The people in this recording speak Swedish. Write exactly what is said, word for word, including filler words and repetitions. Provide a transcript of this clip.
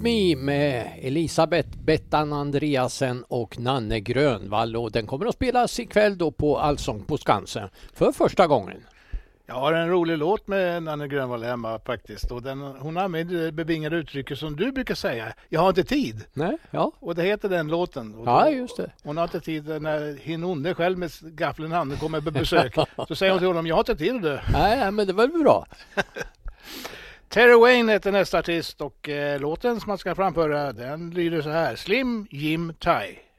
Me med Elisabeth Bettan Andreasen och Nanne Grönvall, och den kommer att spelas ikväll då på Allsång på Skansen för första gången. Jag har en rolig låt med Nanne Grönvall hemma faktiskt, och den, hon använder det bevingade uttrycket som du brukar säga, jag har inte tid. Nej, ja. Och det heter den låten. Och ja, då, just det. Hon har inte tid när hinonne själv med gaffeln i handen kommer på besök. Så säger hon till honom, jag har inte tid du. Nej, men det var väl bra. Terry Wayne heter nästa artist, och eh, låten som man ska framföra, den lyder så här: Slim Jim Tie.